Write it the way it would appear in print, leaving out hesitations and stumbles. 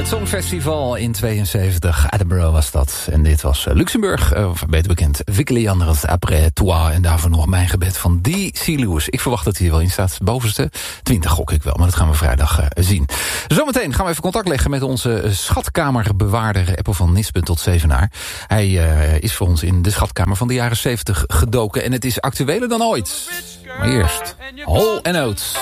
Het Songfestival in 72, Edinburgh was dat. En dit was Luxemburg, of beter bekend, Vicky Leandros après toi. En daarvoor nog Mijn gebed van D.C. Lewis. Ik verwacht dat hij er wel in staat. Bovenste 20 gok ik wel, maar dat gaan we vrijdag zien. Zometeen gaan we even contact leggen met onze schatkamerbewaarder Eppo van Nispen tot Zevenaar. Hij is voor ons in de schatkamer van de jaren 70 gedoken. En het is actueler dan ooit. Maar eerst, Hall & Oates.